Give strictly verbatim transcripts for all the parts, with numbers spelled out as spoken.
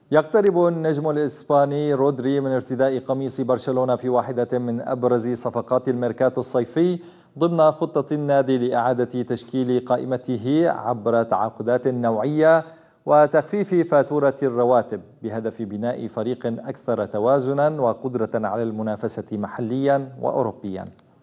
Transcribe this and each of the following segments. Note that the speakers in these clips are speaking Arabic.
يقترب النجم الإسباني رودري من ارتداء قميص برشلونة في واحدة من أبرز صفقات الميركاتو الصيفي ضمن خطة النادي لإعادة تشكيل قائمته عبر تعاقدات نوعية وتخفيف فاتورة الرواتب بهدف بناء فريق أكثر توازنا وقدرة على المنافسة محليا وأوروبيا.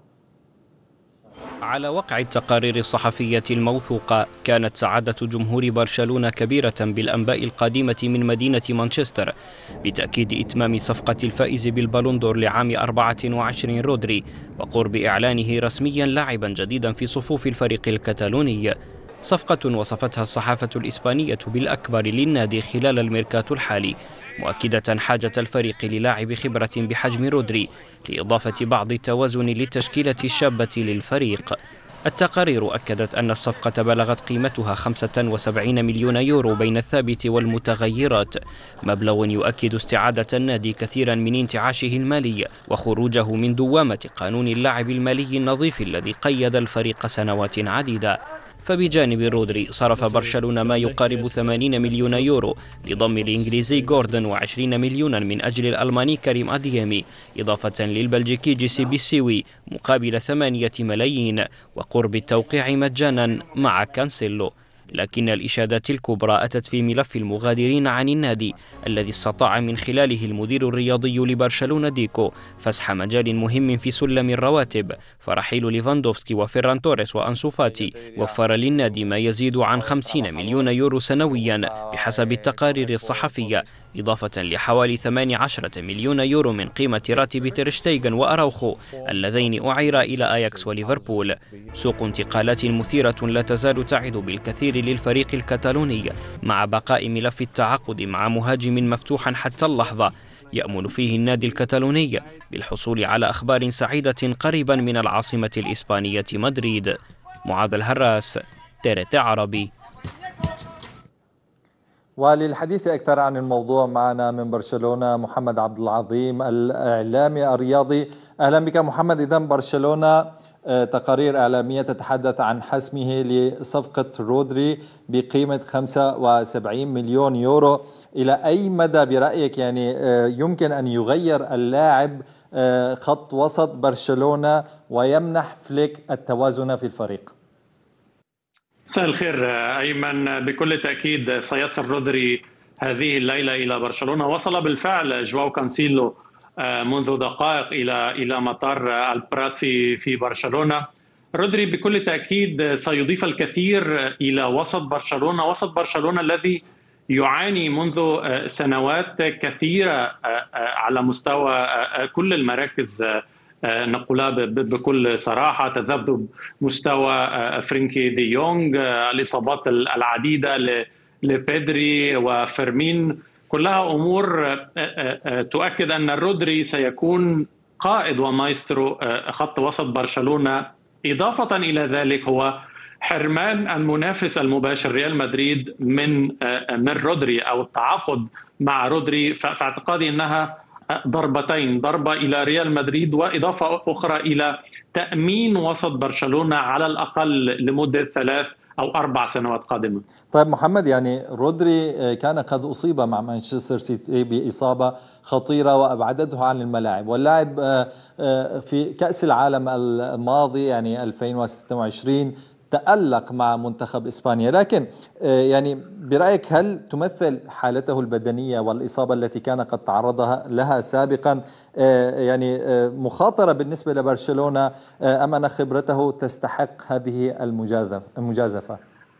على وقع التقارير الصحفية الموثوقة، كانت سعادة جمهور برشلونة كبيرة بالأنباء القادمة من مدينة مانشستر بتأكيد إتمام صفقة الفائز بالبالوندور لعام أربعة وعشرين رودري وقرب إعلانه رسميا لاعبا جديدا في صفوف الفريق الكتالوني. صفقة وصفتها الصحافة الإسبانية بالأكبر للنادي خلال الميركاتو الحالي، مؤكدة حاجة الفريق للاعب خبرة بحجم رودري لإضافة بعض التوازن للتشكيلة الشابة للفريق. التقارير أكدت أن الصفقة بلغت قيمتها خمسة وسبعين مليون يورو بين الثابت والمتغيرات، مبلغ يؤكد استعادة النادي كثيرا من انتعاشه المالي وخروجه من دوامة قانون اللاعب المالي النظيف الذي قيد الفريق سنوات عديدة. فبجانب رودري صرف برشلونة ما يقارب ثمانين مليون يورو لضم الإنجليزي جوردن وعشرين مليونا من أجل الألماني كريم أديامي، إضافة للبلجيكي جيسي بيسيوي مقابل ثمانية ملايين وقرب التوقيع مجانا مع كانسيلو. لكن الإشادات الكبرى أتت في ملف المغادرين عن النادي الذي استطاع من خلاله المدير الرياضي لبرشلونة ديكو فسح مجال مهم في سلم الرواتب، فرحيل ليفاندوفسكي وفيران توريس وأنسو فاتي وفر للنادي ما يزيد عن خمسين مليون يورو سنويا بحسب التقارير الصحفية، إضافة لحوالي ثمانية عشر مليون يورو من قيمة راتب تير شتيغن وأراوخو اللذين أعيرا إلى أياكس وليفربول. سوق انتقالات مثيرة لا تزال تعد بالكثير للفريق الكتالوني، مع بقاء ملف التعاقد مع مهاجم مفتوحا حتى اللحظة يأمل فيه النادي الكتالوني بالحصول على أخبار سعيدة قريبا من العاصمة الإسبانية مدريد. معاذ الهراس، تيرت عربي. وللحديث أكثر عن الموضوع معنا من برشلونة محمد عبد العظيم الإعلامي الرياضي. أهلا بك محمد. إذا برشلونة تقارير إعلامية تتحدث عن حسمه لصفقة رودري بقيمة خمسة وسبعين مليون يورو. إلى أي مدى برأيك يعني يمكن أن يغير اللاعب خط وسط برشلونة ويمنح فليك التوازن في الفريق؟ مساء الخير أيمن. بكل تأكيد سيصل رودري هذه الليلة إلى برشلونة. وصل بالفعل جواو كانسيلو منذ دقائق إلى إلى مطار البرات في في برشلونة. رودري بكل تأكيد سيضيف الكثير إلى وسط برشلونة، وسط برشلونة الذي يعاني منذ سنوات كثيرة على مستوى كل المراكز، نقولها بكل صراحة، تذبذب مستوى فرينكي دي يونغ، الإصابات العديدة لبيدري وفيرمين، كلها أمور تؤكد أن رودري سيكون قائد ومايسترو خط وسط برشلونة. إضافة إلى ذلك هو حرمان المنافس المباشر ريال مدريد من من رودري أو التعاقد مع رودري، فاعتقادي أنها ضربتين، ضربة إلى ريال مدريد وإضافة أخرى إلى تأمين وسط برشلونة على الأقل لمدة ثلاث أو أربع سنوات قادمة. طيب محمد، يعني رودري كان قد أصيب مع مانشستر سيتي بإصابة خطيرة وأبعدته عن الملاعب، واللاعب في كأس العالم الماضي يعني ألفين وستة وعشرين تألق مع منتخب إسبانيا، لكن يعني برأيك هل تمثل حالته البدنية والإصابة التي كان قد تعرضها لها سابقا يعني مخاطرة بالنسبة لبرشلونة، أم أن خبرته تستحق هذه المجازفة؟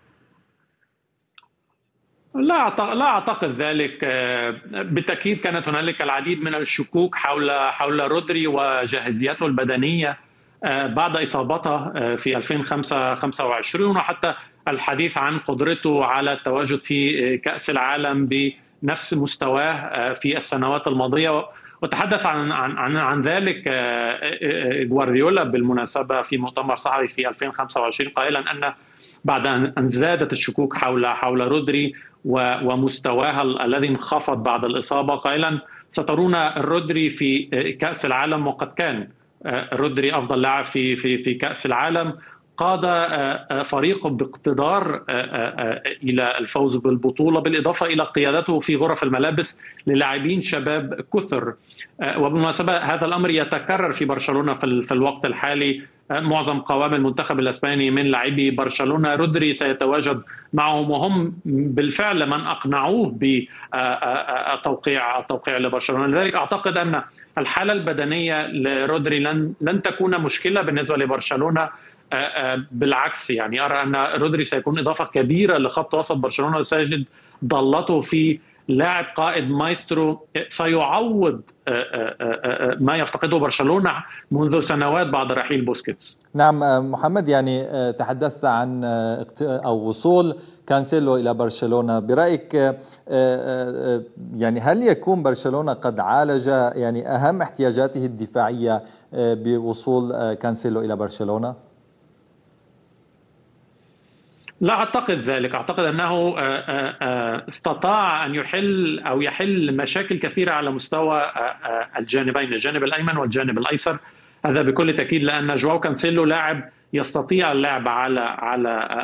لا لا أعتقد ذلك. بالتأكيد كانت هنالك العديد من الشكوك حول حول رودري وجاهزيته البدنية بعد إصابته في ألفين وخمسة وعشرين، وحتى الحديث عن قدرته على التواجد في كأس العالم بنفس مستواه في السنوات الماضية. وتحدث عن عن عن, عن ذلك غوارديولا بالمناسبة في مؤتمر صحفي في ألفين وخمسة وعشرين، قائلا أن بعد أن زادت الشكوك حول حول رودري ومستواه الذي انخفض بعد الإصابة، قائلا سترون رودري في كأس العالم، وقد كان رودري أفضل لاعب في في في كأس العالم، قاد فريقه باقتدار إلى الفوز بالبطولة، بالإضافة إلى قيادته في غرف الملابس للاعبين شباب كثر. وبالمناسبة هذا الأمر يتكرر في برشلونة في الوقت الحالي. معظم قوام المنتخب الإسباني من لاعبي برشلونة رودري سيتواجد معهم، وهم بالفعل من أقنعوه بتوقيع التوقيع لبرشلونة. لذلك أعتقد أن الحالة البدنية لرودري لن لن تكون مشكلة بالنسبة لبرشلونة. بالعكس، يعني أرى أن رودري سيكون إضافة كبيرة لخط وسط برشلونة، وسيجد ضالته في لاعب قائد مايسترو سيعوض ما يفتقده برشلونة منذ سنوات بعد رحيل بوسكيتس. نعم محمد، يعني تحدثت عن أو وصول كانسيلو إلى برشلونة. برأيك يعني هل يكون برشلونة قد عالج يعني أهم احتياجاته الدفاعية بوصول كانسيلو إلى برشلونة؟ لا أعتقد ذلك. أعتقد أنه استطاع أن يحل أو يحل مشاكل كثيرة على مستوى الجانبين، الجانب الأيمن والجانب الأيسر. هذا بكل تأكيد، لأن جواو كانسيلو لاعب يستطيع اللعب على على